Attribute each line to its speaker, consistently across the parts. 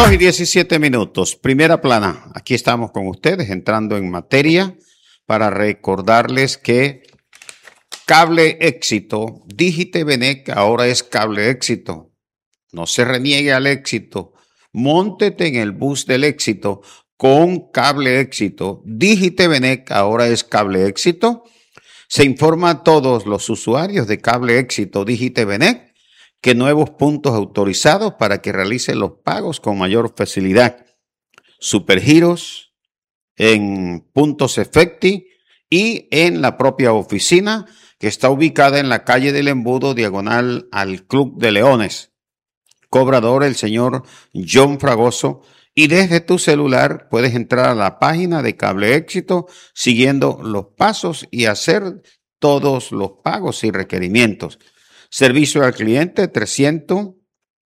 Speaker 1: 2:17. Primera plana. Aquí estamos con ustedes entrando en materia para recordarles que Cable Éxito, Digite-Benec, ahora es Cable Éxito. No se reniegue al éxito. Móntete en el bus del éxito con Cable Éxito. Digite-Benec, ahora es Cable Éxito. Se informa a todos los usuarios de Cable Éxito Digite-Benec que nuevos puntos autorizados para que realicen los pagos con mayor facilidad. Supergiros en puntos Efecti y en la propia oficina que está ubicada en la calle del Embudo, diagonal al Club de Leones. Cobrador el señor John Fragoso, y desde tu celular puedes entrar a la página de Cable Éxito siguiendo los pasos y hacer todos los pagos y requerimientos. Servicio al cliente 305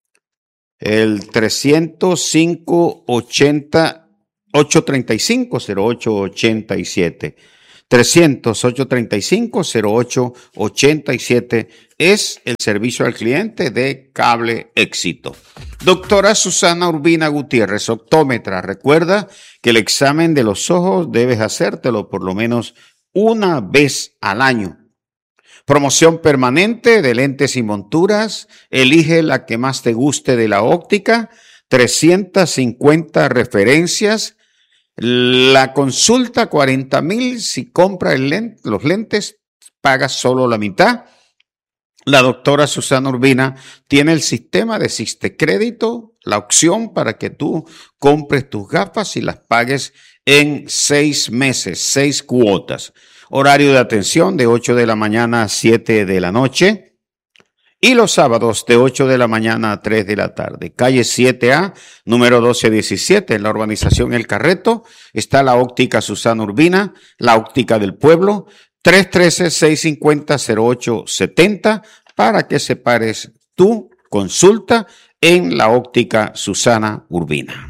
Speaker 1: 80 835 0887. 300-835-0887 es el servicio al cliente de Cable Éxito. Doctora Susana Urbina Gutiérrez, optómetra. Recuerda que el examen de los ojos debes hacértelo por lo menos una vez al año. Promoción permanente de lentes y monturas. Elige la que más te guste de la óptica. 350 referencias. La consulta 40,000. Si compra los lentes, pagas solo la mitad. La doctora Susana Urbina tiene el sistema de Sistecrédito, la opción para que tú compres tus gafas y las pagues en 6 meses, 6 cuotas. Horario de atención de 8 de la mañana a 7 de la noche. Y los sábados de 8 de la mañana a 3 de la tarde. Calle 7A, número 1217, en la urbanización El Carreto, está la óptica Susana Urbina, la óptica del pueblo, 313-650-0870, para que separes tu consulta en la óptica Susana Urbina.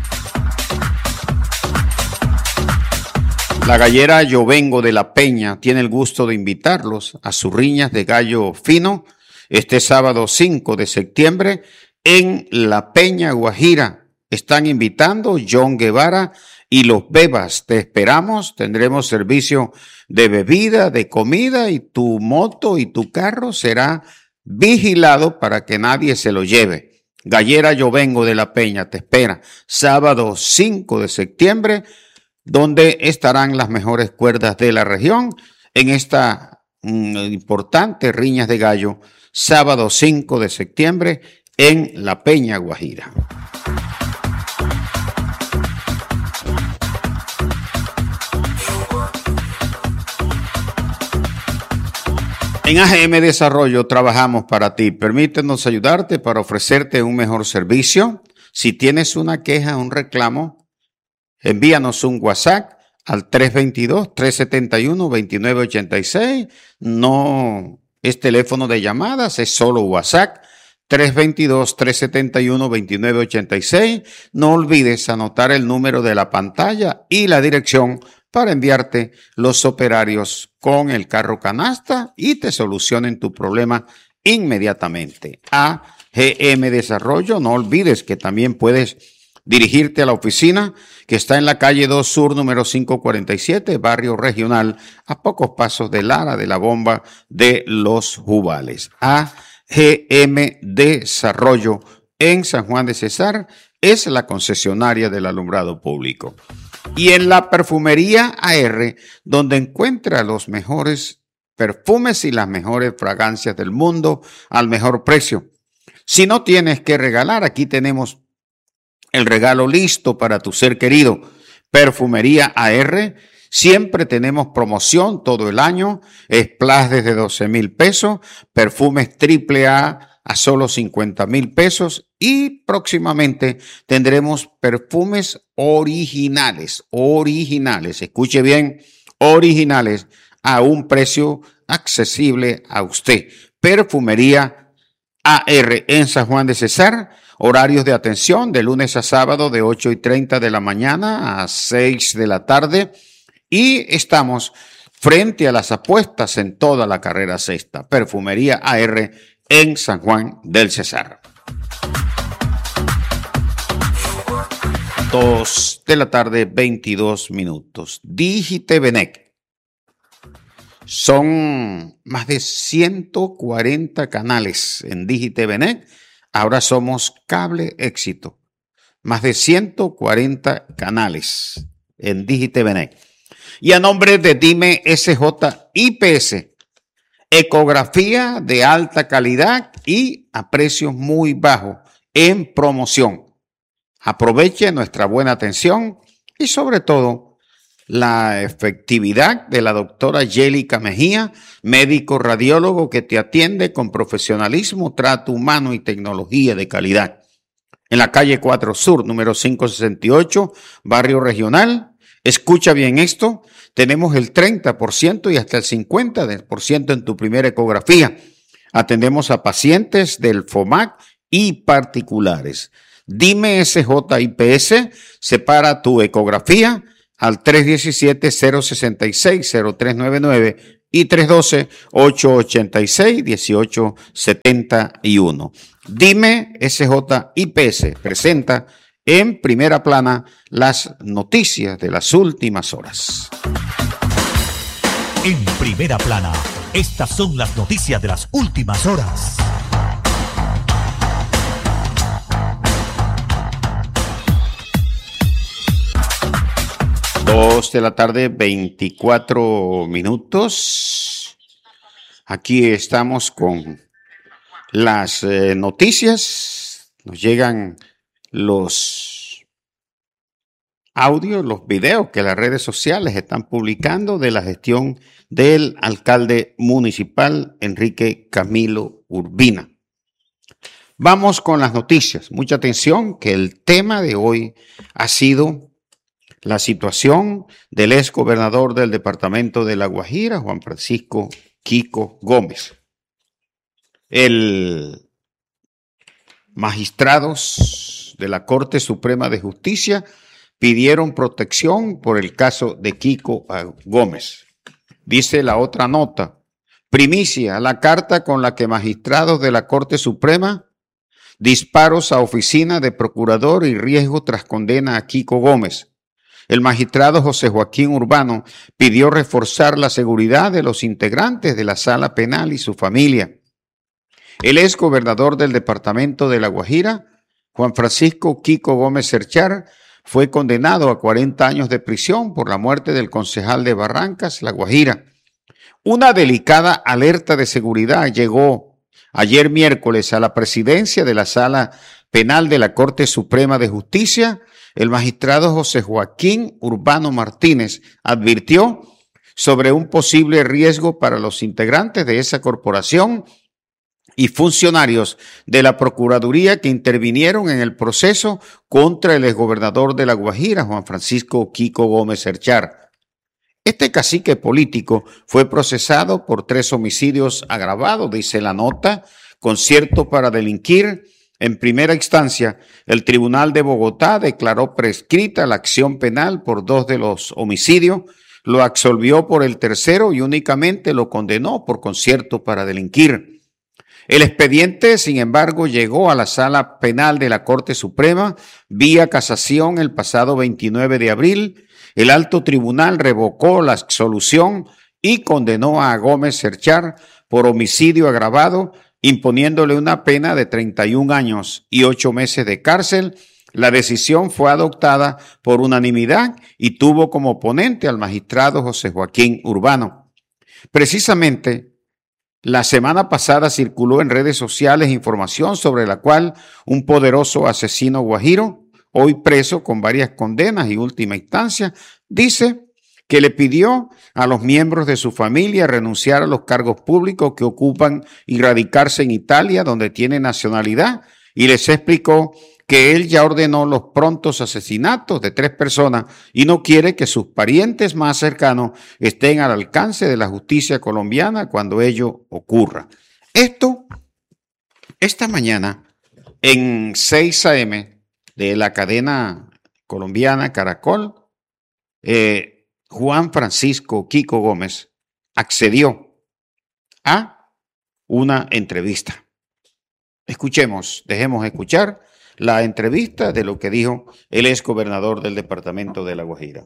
Speaker 1: La gallera Yo Vengo de La Peña tiene el gusto de invitarlos a sus riñas de gallo fino, este sábado 5 de septiembre en La Peña, Guajira. Están invitando John Guevara y los Bebas. Te esperamos. Tendremos servicio de bebida, de comida, y tu moto y tu carro será vigilado para que nadie se lo lleve. Gallera Yo Vengo de La Peña te espera. Sábado 5 de septiembre, donde estarán las mejores cuerdas de la región en esta importante riñas de gallo. Sábado 5 de septiembre en La Peña, Guajira. En AGM Desarrollo trabajamos para ti. Permítenos ayudarte para ofrecerte un mejor servicio. Si tienes una queja, un reclamo, envíanos un WhatsApp al 322-371-2986. No es teléfono de llamadas, es solo WhatsApp. 322-371-2986. No olvides anotar el número de la pantalla y la dirección para enviarte los operarios con el carro canasta y te solucionen tu problema inmediatamente. AGM Desarrollo, no olvides que también puedes dirigirte a la oficina que está en la calle 2 Sur, número 547, barrio regional, a pocos pasos de Lara de la Bomba de los Jubales. AGM Desarrollo en San Juan de Cesar es la concesionaria del alumbrado público. Y en la perfumería AR, donde encuentra los mejores perfumes y las mejores fragancias del mundo al mejor precio. Si no tienes que regalar, aquí tenemos el regalo listo para tu ser querido. Perfumería AR, siempre tenemos promoción todo el año. Splash desde 12,000 pesos, perfumes AAA a solo 50,000 pesos y próximamente tendremos perfumes originales, escuche bien, originales a un precio accesible a usted. Perfumería AR en San Juan de Cesar. Horarios de atención de lunes a sábado de 8:30 de la mañana a 6 de la tarde. Y estamos frente a las apuestas en toda la carrera sexta. Perfumería AR en San Juan del Cesar. 2:22 p.m. Digitebenec. Son más de 140 canales en Digitebenec. Ahora somos Cable Éxito. Más de 140 canales en Digitebenec. Y a nombre de Dime SJ IPS, ecografía de alta calidad y a precios muy bajos en promoción. Aproveche nuestra buena atención y sobre todo la efectividad de la doctora Yélica Mejía, médico radiólogo que te atiende con profesionalismo, trato humano y tecnología de calidad. En la calle 4 Sur, número 568, barrio regional. Escucha bien esto, tenemos el 30% y hasta el 50% en tu primera ecografía. Atendemos a pacientes del FOMAC y particulares. Dime SJ IPS, separa tu ecografía al 317-066-0399 y 312-886-1871. Dime SJ IPS presenta en primera plana las noticias de las últimas horas.
Speaker 2: En primera plana, estas son las noticias de las últimas horas.
Speaker 1: Dos de la tarde, 24 minutos. Aquí estamos con las noticias. Nos llegan los audios, los videos que las redes sociales están publicando de la gestión del alcalde municipal Enrique Camilo Urbina. Vamos con las noticias. Mucha atención que el tema de hoy ha sido la situación del ex gobernador del departamento de La Guajira, Juan Francisco Kiko Gómez. El magistrados de la Corte Suprema de Justicia pidieron protección por el caso de Kiko Gómez. Dice la otra nota, primicia, la carta con la que magistrados de la Corte Suprema, disparos a oficina de procurador y riesgo tras condena a Kiko Gómez. El magistrado José Joaquín Urbano pidió reforzar la seguridad de los integrantes de la sala penal y su familia. El ex gobernador del departamento de La Guajira, Juan Francisco Kiko Gómez Cerchar, fue condenado a 40 años de prisión por la muerte del concejal de Barrancas, La Guajira. Una delicada alerta de seguridad llegó ayer miércoles a la presidencia de la Sala Penal de la Corte Suprema de Justicia. El magistrado José Joaquín Urbano Martínez advirtió sobre un posible riesgo para los integrantes de esa corporación y funcionarios de la Procuraduría que intervinieron en el proceso contra el exgobernador de La Guajira, Juan Francisco Kiko Gómez Cerchar. Este cacique político fue procesado por 3 homicidios agravados, dice la nota, concierto para delinquir. En primera instancia, el Tribunal de Bogotá declaró prescrita la acción penal por 2 de los homicidios, lo absolvió por el tercero y únicamente lo condenó por concierto para delinquir. El expediente, sin embargo, llegó a la Sala Penal de la Corte Suprema vía casación el pasado 29 de abril. El alto tribunal revocó la absolución y condenó a Gómez Cerchar por homicidio agravado, imponiéndole una pena de 31 años y 8 meses de cárcel. La decisión fue adoptada por unanimidad y tuvo como ponente al magistrado José Joaquín Urbano. Precisamente, la semana pasada circuló en redes sociales información sobre la cual un poderoso asesino guajiro, hoy preso con varias condenas y última instancia, dice que le pidió a los miembros de su familia renunciar a los cargos públicos que ocupan y radicarse en Italia, donde tiene nacionalidad, y les explicó que él ya ordenó los prontos asesinatos de 3 personas y no quiere que sus parientes más cercanos estén al alcance de la justicia colombiana cuando ello ocurra. Esta mañana, en 6 a.m. de la cadena colombiana Caracol, Juan Francisco Kiko Gómez accedió a una entrevista. Escuchemos, dejemos escuchar la entrevista de lo que dijo el exgobernador del departamento de La Guajira.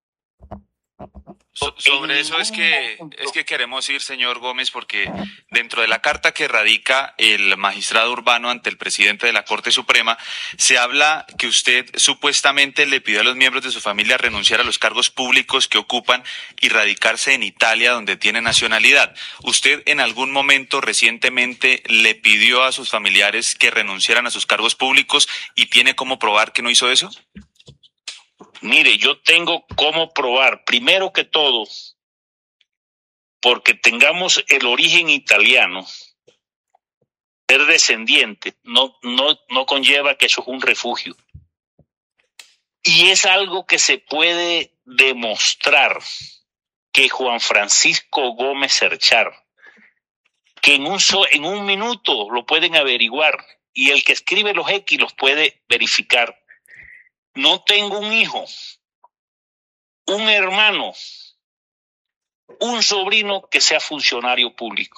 Speaker 3: Sobre eso es que queremos ir, señor Gómez, porque dentro de la carta que radica el magistrado Urbano ante el presidente de la Corte Suprema, se habla que usted supuestamente le pidió a los miembros de su familia renunciar a los cargos públicos que ocupan y radicarse en Italia, donde tiene nacionalidad. ¿Usted en algún momento recientemente le pidió a sus familiares que renunciaran a sus cargos públicos y tiene cómo probar que no hizo eso?
Speaker 4: Mire, yo tengo cómo probar, primero que todo, porque tengamos el origen italiano, ser descendiente, no conlleva que eso es un refugio. Y es algo que se puede demostrar que Juan Francisco Gómez Cerchar, que en un minuto lo pueden averiguar, y el que escribe los X los puede verificar. No tengo un hijo, un hermano, un sobrino que sea funcionario público.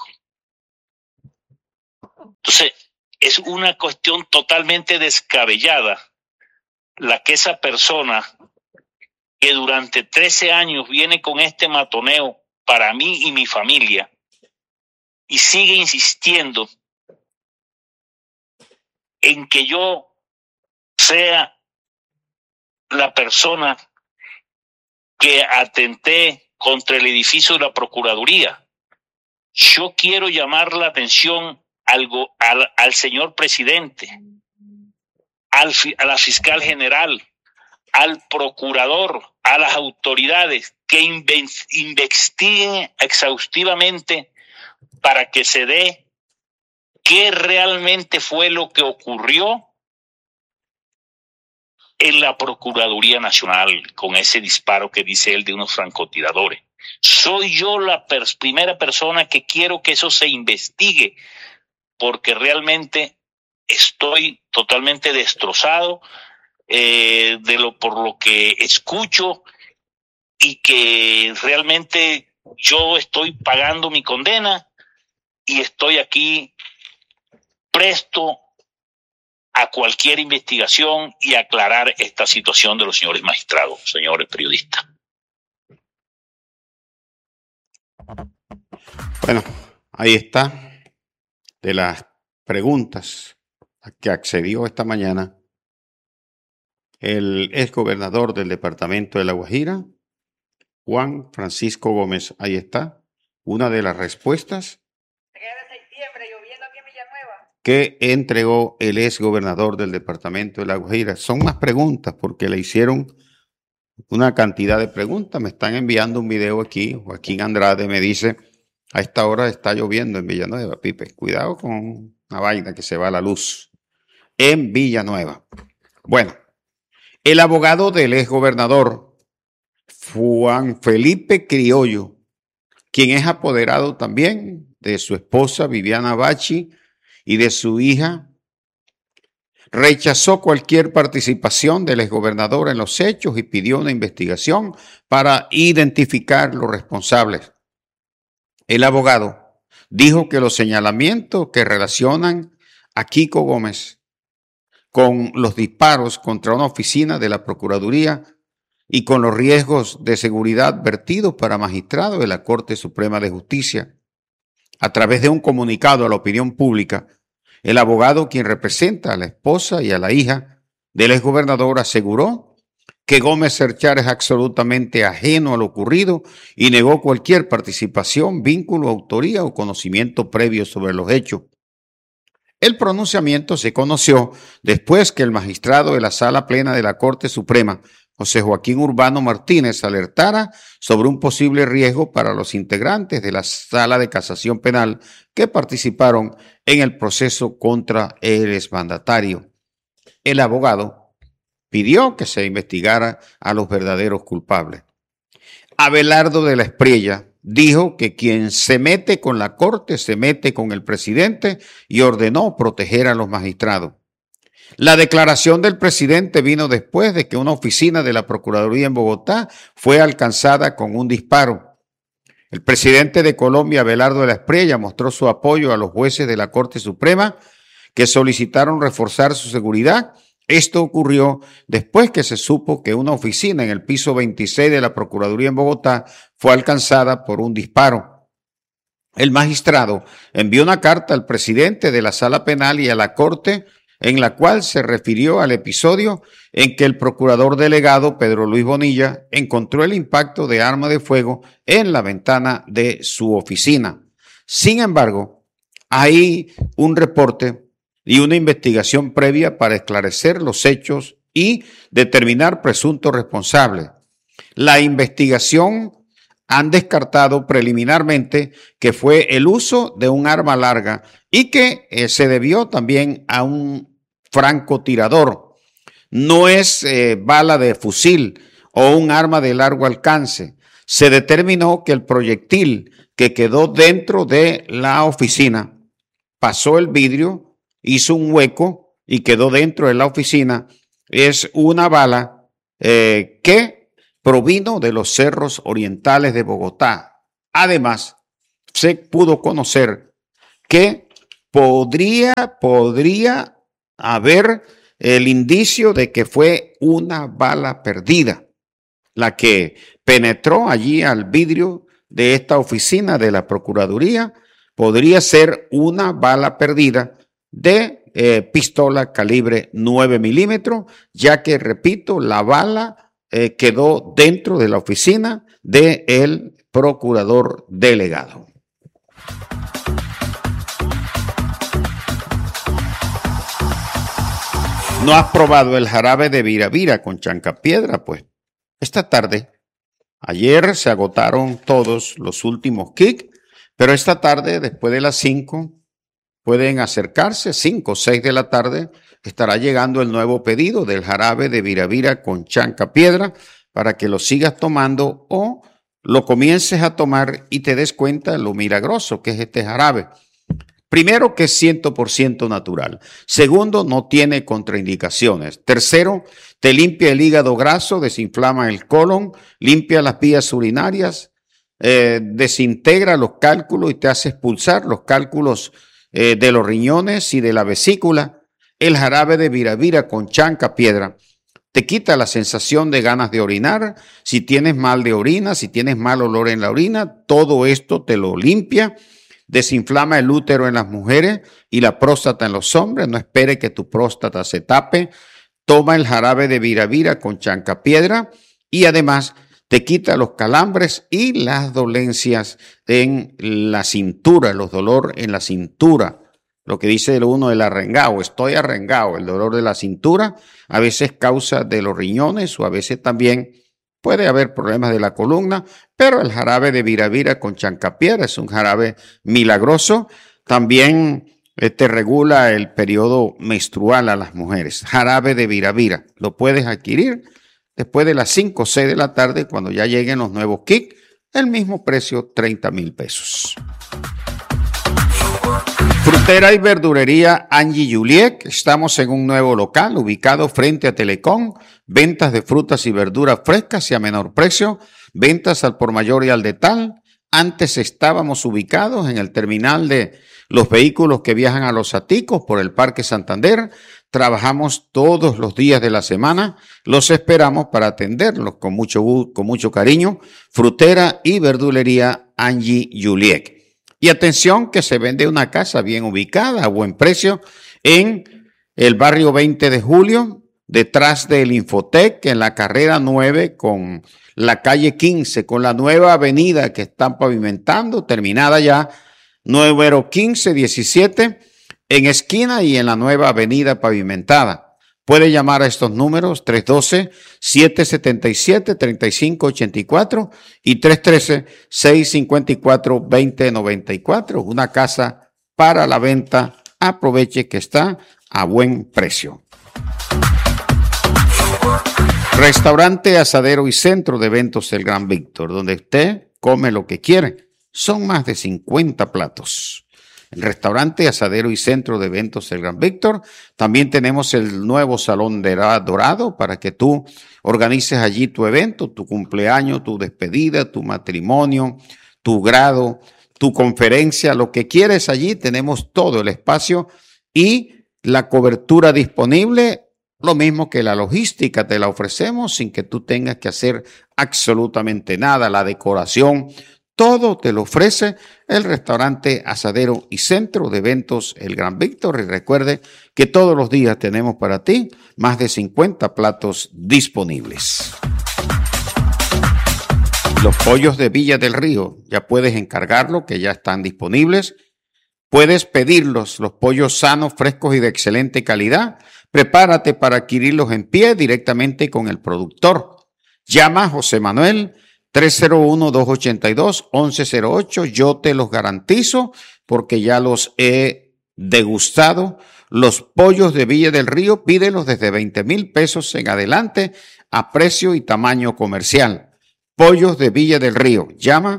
Speaker 4: Entonces, es una cuestión totalmente descabellada la que esa persona que durante 13 años viene con este matoneo para mí y mi familia y sigue insistiendo en que yo sea la persona que atenté contra el edificio de la Procuraduría. Yo quiero llamar la atención al señor presidente, a la fiscal general, al procurador, a las autoridades que investiguen exhaustivamente para que se dé qué realmente fue lo que ocurrió en la Procuraduría Nacional con ese disparo que dice él de unos francotiradores. Soy yo la primera persona que quiero que eso se investigue, porque realmente estoy totalmente destrozado por lo que escucho, y que realmente yo estoy pagando mi condena y estoy aquí presto a cualquier investigación y aclarar esta situación de los señores magistrados, señores periodistas.
Speaker 1: Bueno, ahí está, de las preguntas a que accedió esta mañana el exgobernador del departamento de La Guajira, Juan Francisco Gómez. Ahí está, una de las respuestas que entregó el exgobernador del departamento de La Guajira. Son más preguntas porque le hicieron una cantidad de preguntas. Me están enviando un video aquí. Joaquín Andrade me dice, a esta hora está lloviendo en Villanueva, Pipe. Cuidado con una vaina que se va la luz en Villanueva. Bueno, el abogado del exgobernador, Juan Felipe Criollo, quien es apoderado también de su esposa Viviana Bachi y de su hija, rechazó cualquier participación del exgobernador en los hechos y pidió una investigación para identificar los responsables. El abogado dijo que los señalamientos que relacionan a Kiko Gómez con los disparos contra una oficina de la Procuraduría y con los riesgos de seguridad vertidos para magistrados de la Corte Suprema de Justicia, a través de un comunicado a la opinión pública, el abogado, quien representa a la esposa y a la hija del exgobernador, aseguró que Gómez Cerchar es absolutamente ajeno a lo ocurrido y negó cualquier participación, vínculo, autoría o conocimiento previo sobre los hechos. El pronunciamiento se conoció después que el magistrado de la Sala Plena de la Corte Suprema, José Joaquín Urbano Martínez, alertara sobre un posible riesgo para los integrantes de la Sala de Casación Penal que participaron en el proceso contra el exmandatario. El abogado pidió que se investigara a los verdaderos culpables. Abelardo de la Espriella dijo que quien se mete con la Corte se mete con el presidente y ordenó proteger a los magistrados. La declaración del presidente vino después de que una oficina de la Procuraduría en Bogotá fue alcanzada con un disparo. El presidente de Colombia, Abelardo de la Espriella, mostró su apoyo a los jueces de la Corte Suprema que solicitaron reforzar su seguridad. Esto ocurrió después que se supo que una oficina en el piso 26 de la Procuraduría en Bogotá fue alcanzada por un disparo. El magistrado envió una carta al presidente de la Sala Penal y a la Corte en la cual se refirió al episodio en que el procurador delegado Pedro Luis Bonilla encontró el impacto de arma de fuego en la ventana de su oficina. Sin embargo, hay un reporte y una investigación previa para esclarecer los hechos y determinar presuntos responsables. La investigación han descartado preliminarmente que fue el uso de un arma larga y que se debió también a un francotirador. No es bala de fusil o un arma de largo alcance. Se determinó que el proyectil que quedó dentro de la oficina pasó el vidrio, hizo un hueco y quedó dentro de la oficina. Es una bala que provino de los cerros orientales de Bogotá. Además, se pudo conocer que podría haber el indicio de que fue una bala perdida, la que penetró allí al vidrio de esta oficina de la Procuraduría. Podría ser una bala perdida de pistola calibre 9 milímetros, ya que, repito, la bala quedó dentro de la oficina del procurador delegado. ¿No has probado el jarabe de Viravira con chancapiedra? Pues esta tarde, ayer se agotaron todos los últimos kits, pero esta tarde, después de las 5, pueden acercarse, 5 o 6 de la tarde, estará llegando el nuevo pedido del jarabe de Viravira con chancapiedra para que lo sigas tomando o lo comiences a tomar y te des cuenta de lo milagroso que es este jarabe. Primero, que es 100% natural. Segundo, no tiene contraindicaciones. Tercero, te limpia el hígado graso, desinflama el colon, limpia las vías urinarias, desintegra los cálculos y te hace expulsar los cálculos de los riñones y de la vesícula. El jarabe de Viravira con chancapiedra te quita la sensación de ganas de orinar. Si tienes mal de orina, si tienes mal olor en la orina, todo esto te lo limpia. Desinflama el útero en las mujeres y la próstata en los hombres. No espere que tu próstata se tape. Toma el jarabe de Viravira con chancapiedra y además te quita los calambres y las dolencias en la cintura, los dolores en la cintura. Lo que dice uno del arrengado, estoy arrengado, el dolor de la cintura, a veces causa de los riñones o a veces también puede haber problemas de la columna, pero el jarabe de Viravira con chancapiedra es un jarabe milagroso. También te regula el periodo menstrual a las mujeres. Jarabe de Viravira, lo puedes adquirir después de las 5 o 6 de la tarde cuando ya lleguen los nuevos kits, el mismo precio, 30,000 pesos. Frutera y verdurería Angie Juliek. Estamos en un nuevo local ubicado frente a Telecom. Ventas de frutas y verduras frescas y a menor precio. Ventas al por mayor y al detal. Antes estábamos ubicados en el terminal de los vehículos que viajan a Los Aticos por el Parque Santander. Trabajamos todos los días de la semana. Los esperamos para atenderlos con mucho cariño. Frutera y verdulería Angie Juliek. Y atención que se vende una casa bien ubicada a buen precio en el barrio 20 de Julio, detrás del Infotec, en la carrera 9 con la calle 15, con la nueva avenida que están pavimentando, terminada ya, número 1517, en esquina y en la nueva avenida pavimentada. Puede llamar a estos números 312-777-3584 y 313-654-2094. Una casa para la venta. Aproveche que está a buen precio. Restaurante, asadero y centro de eventos El Gran Víctor, donde usted come lo que quiere. Son más de 50 platos. El restaurante, asadero y centro de eventos El Gran Víctor. También tenemos el nuevo Salón Dorado para que tú organices allí tu evento, tu cumpleaños, tu despedida, tu matrimonio, tu grado, tu conferencia, lo que quieres allí. Tenemos todo el espacio y la cobertura disponible, lo mismo que la logística te la ofrecemos sin que tú tengas que hacer absolutamente nada, la decoración, todo te lo ofrece el restaurante Asadero y Centro de Eventos El Gran Víctor. Y recuerde que todos los días tenemos para ti más de 50 platos disponibles. Los pollos de Villa del Río, ya puedes encargarlo, que ya están disponibles. Puedes pedirlos, los pollos sanos, frescos y de excelente calidad. Prepárate para adquirirlos en pie directamente con el productor. Llama a José Manuel 301-282-1108. Yo te los garantizo porque ya los he degustado. Los pollos de Villa del Río, pídelos desde 20,000 pesos en adelante a precio y tamaño comercial. Pollos de Villa del Río. Llama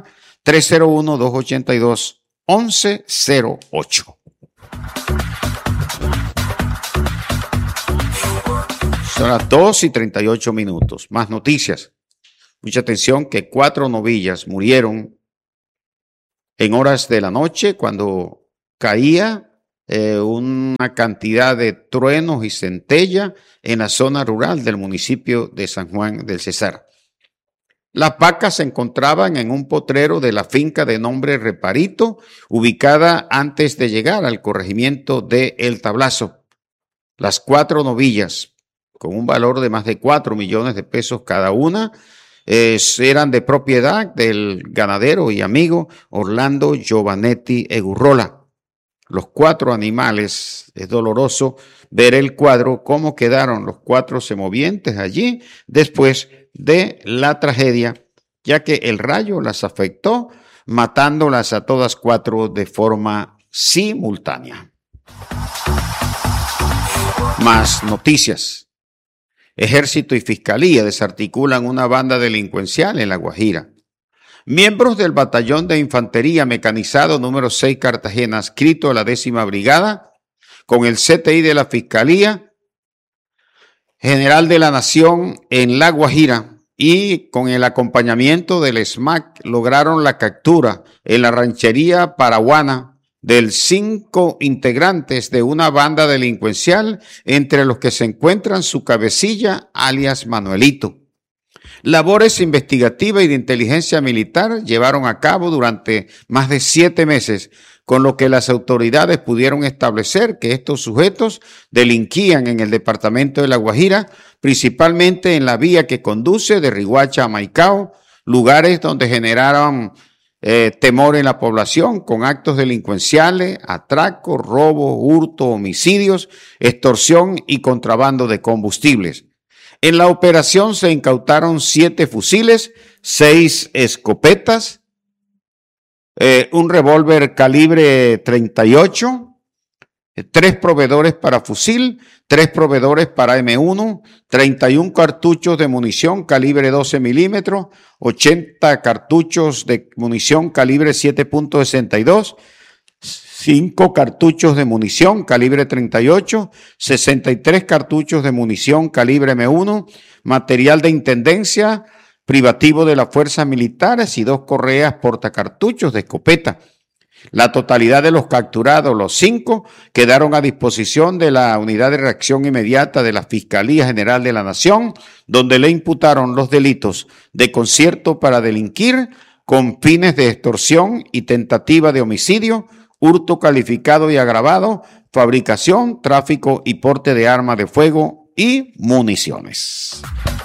Speaker 1: 301-282-1108. Son las 2:38. Más noticias. Mucha atención que 4 novillas murieron en horas de la noche cuando caía una cantidad de truenos y centella en la zona rural del municipio de San Juan del Cesar. Las vacas se encontraban en un potrero de la finca de nombre Reparito, ubicada antes de llegar al corregimiento de El Tablazo. Las 4 novillas, con un valor de más de 4 millones de pesos cada una, eran de propiedad del ganadero y amigo Orlando Giovanetti Egurrola. Los 4 animales, es doloroso ver el cuadro, cómo quedaron los 4 semovientes allí después de la tragedia, ya que el rayo las afectó, matándolas a todas 4 de forma simultánea. Más noticias. Ejército y Fiscalía desarticulan una banda delincuencial en La Guajira. Miembros del Batallón de Infantería Mecanizado número 6 Cartagena, adscrito a la 10ª Brigada, con el CTI de la Fiscalía General de la Nación en La Guajira y con el acompañamiento del SMAC, lograron la captura en la ranchería Paraguana de 5 integrantes de una banda delincuencial, entre los que se encuentran su cabecilla, alias Manuelito. Labores investigativas y de inteligencia militar llevaron a cabo durante más de 7 meses, con lo que las autoridades pudieron establecer que estos sujetos delinquían en el departamento de La Guajira, principalmente en la vía que conduce de Riguacha a Maicao, lugares donde generaron temor en la población con actos delincuenciales, atracos, robo, hurto, homicidios, extorsión y contrabando de combustibles. En la operación se incautaron 7 fusiles, 6 escopetas, un revólver calibre 38, 3 proveedores para fusil, 3 proveedores para M1, 31 cartuchos de munición calibre 12 milímetros, 80 cartuchos de munición calibre 7.62, 5 cartuchos de munición calibre 38, 63 cartuchos de munición calibre M1, material de intendencia, privativo de las fuerzas militares y 2 correas portacartuchos de escopeta. La totalidad de los capturados, los 5, quedaron a disposición de la Unidad de Reacción Inmediata de la Fiscalía General de la Nación, donde le imputaron los delitos de concierto para delinquir con fines de extorsión y tentativa de homicidio, hurto calificado y agravado, fabricación, tráfico y porte de armas de fuego y municiones.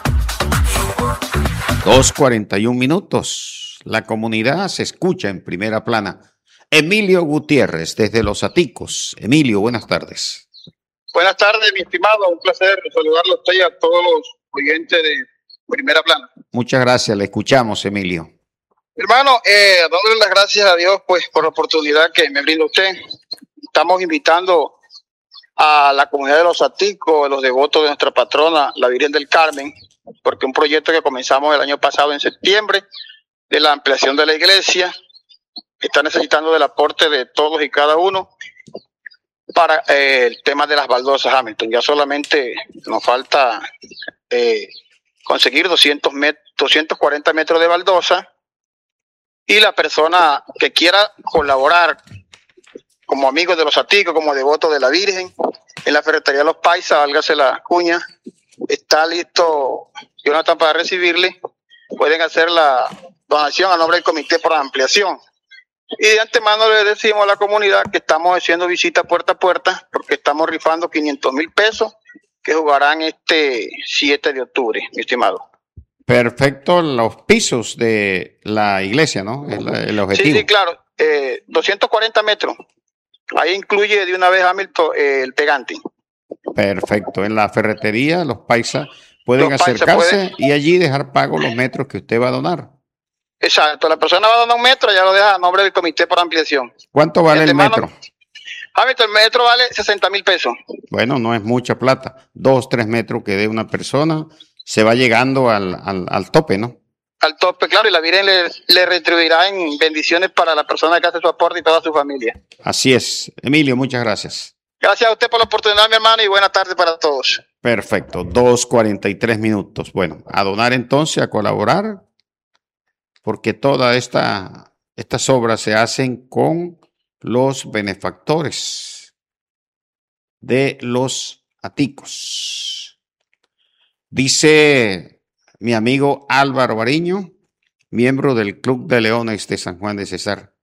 Speaker 1: 2:41. La comunidad se escucha en primera plana. Emilio Gutiérrez, desde Los Aticos. Emilio, buenas tardes.
Speaker 5: Buenas tardes, mi estimado. Un placer saludarlo a usted y a todos los oyentes de Primera Plana.
Speaker 1: Muchas gracias, le escuchamos, Emilio.
Speaker 5: Hermano, dándole las gracias a Dios pues por la oportunidad que me brinda usted. Estamos invitando a la comunidad de Los Aticos, a los devotos de nuestra patrona, la Virgen del Carmen, porque un proyecto que comenzamos el año pasado en septiembre, de la ampliación de la iglesia, está necesitando del aporte de todos y cada uno para el tema de las baldosas, Hamilton. Ya solamente nos falta conseguir 240 metros de baldosa, y la persona que quiera colaborar como amigos de los Aticos, como devotos de la Virgen. En la ferretería Los Paisas, válgase la cuña, está listo Jonathan para recibirle. Pueden hacer la donación a nombre del Comité por Ampliación. Y de antemano le decimos a la comunidad que estamos haciendo visitas puerta a puerta, porque estamos rifando 500,000 pesos que jugarán este 7 de octubre, mi estimado.
Speaker 1: Perfecto, los pisos de la iglesia, ¿no? El objetivo.
Speaker 5: Sí, claro, 240 metros. Ahí incluye de una vez Hamilton el pegante.
Speaker 1: Perfecto, en la ferretería Los Paisas pueden acercarse y allí dejar pago los metros que usted va a donar.
Speaker 5: Exacto, la persona va a donar un metro, ya lo deja a nombre del Comité por Ampliación.
Speaker 1: ¿Cuánto vale el metro?
Speaker 5: Hamilton, el metro vale 60,000 pesos.
Speaker 1: Bueno, no es mucha plata. 2, 3 metros que dé una persona, se va llegando al tope, ¿no?
Speaker 5: Al tope, claro, y la Virgen le retribuirá en bendiciones para la persona que hace su aporte y toda su familia.
Speaker 1: Así es. Emilio, muchas gracias.
Speaker 5: Gracias a usted por la oportunidad, mi hermano, y buenas tardes para todos.
Speaker 1: Perfecto, 2:43 minutos. Bueno, a donar entonces, a colaborar, porque todas estas obras se hacen con los benefactores de los Aticos. Dice mi amigo Álvaro Bariño, miembro del Club de Leones de San Juan de Cesar.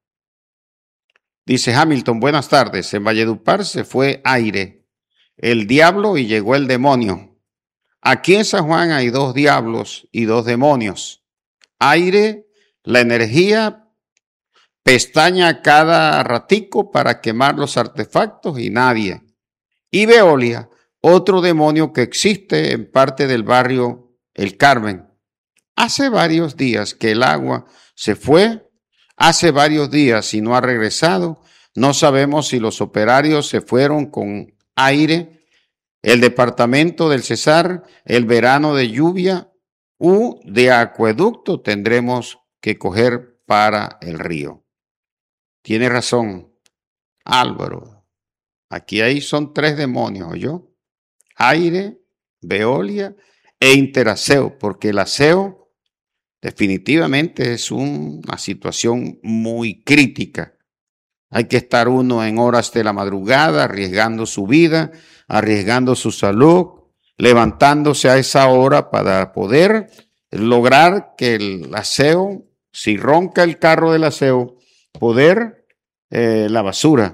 Speaker 1: Dice Hamilton, buenas tardes. En Valledupar se fue aire, el diablo y llegó el demonio. Aquí en San Juan hay 2 diablos y 2 demonios. Aire, la energía, pestaña cada ratico para quemar los artefactos y nadie. Y Veolia, otro demonio que existe en parte del barrio El Carmen. Hace varios días que el agua se fue, hace varios días y no ha regresado. No sabemos si los operarios se fueron con aire, el departamento del Cesar, el verano de lluvia u de acueducto tendremos que coger para el río. Tiene razón, Álvaro. Aquí ahí son 3 demonios, ¿oyó? Aire, Veolia e Interaseo, porque el aseo definitivamente es una situación muy crítica. Hay que estar uno en horas de la madrugada arriesgando su vida, arriesgando su salud, levantándose a esa hora para poder lograr que el aseo, si ronca el carro del aseo, poder la basura,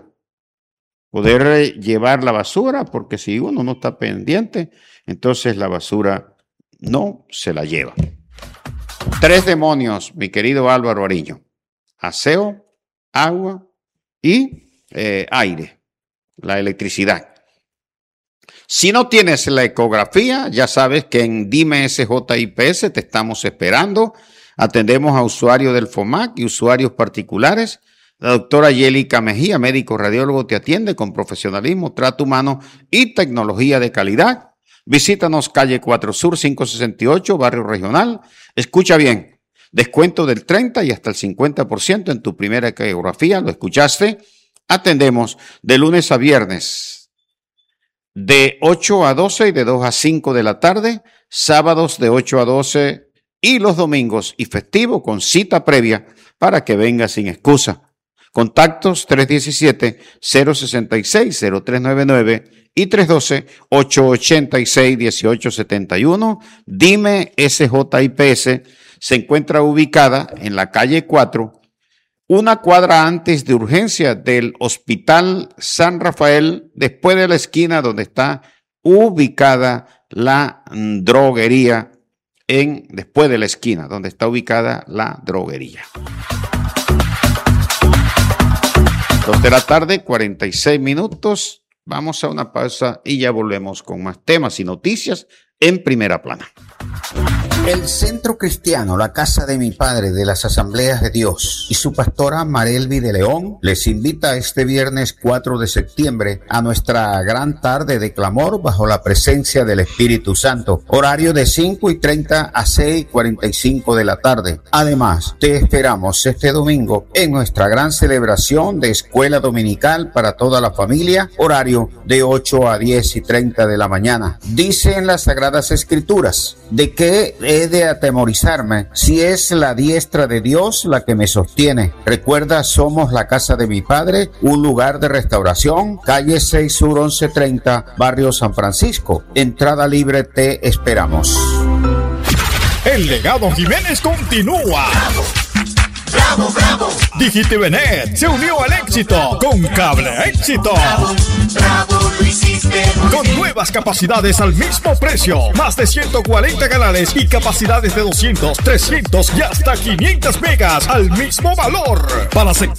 Speaker 1: poder llevar la basura, porque si uno no está pendiente, entonces la basura no se la lleva. 3 demonios, mi querido Álvaro Ariño: aseo, agua y aire, la electricidad. Si no tienes la ecografía, ya sabes que en Dime SJIPS te estamos esperando. Atendemos a usuarios del FOMAC y usuarios particulares. La doctora Yélica Mejía, médico radiólogo, te atiende con profesionalismo, trato humano y tecnología de calidad. Visítanos calle 4 Sur 568, Barrio Regional. Escucha bien, descuento del 30 y hasta el 50% en tu primera ecografía. ¿Lo escuchaste? Atendemos de lunes a viernes, de 8 a 12 y de 2 a 5 de la tarde, sábados de 8 a 12 y los domingos y festivo con cita previa para que vengas sin excusa. Contactos 317-066-0399 y 312-886-1871. Dime SJIPS se encuentra ubicada en la calle 4, una cuadra antes de urgencia del Hospital San Rafael, después de la esquina donde está ubicada la droguería, después de la esquina donde está ubicada la droguería. 2 de la tarde, 46 minutos. Vamos a una pausa y ya volvemos con más temas y noticias en Primera Plana.
Speaker 6: El Centro Cristiano La Casa de mi Padre de las Asambleas de Dios y su pastora Marelvi de León les invita este viernes 4 de septiembre a nuestra gran tarde de clamor bajo la presencia del Espíritu Santo. Horario de 5:30 a 6:45 de la tarde. Además, te esperamos este domingo en nuestra gran celebración de Escuela Dominical para toda la familia. Horario de 8 a 10:30 de la mañana. Dice en las Sagradas Escrituras de que he de atemorizarme si es la diestra de Dios la que me sostiene? Recuerda, somos la casa de mi padre, un lugar de restauración, calle 6 Sur 1130, barrio San Francisco. Entrada libre, te esperamos.
Speaker 7: El legado Jiménez continúa.
Speaker 8: ¡Bravo, bravo!
Speaker 7: DigiTVNet se unió al éxito con Cable Éxito.
Speaker 8: ¡Bravo, lo hiciste muy
Speaker 7: con
Speaker 8: bien!
Speaker 7: Nuevas capacidades al mismo precio. Más de 140 canales y capacidades de 200, 300 y hasta 500 megas al mismo valor. Para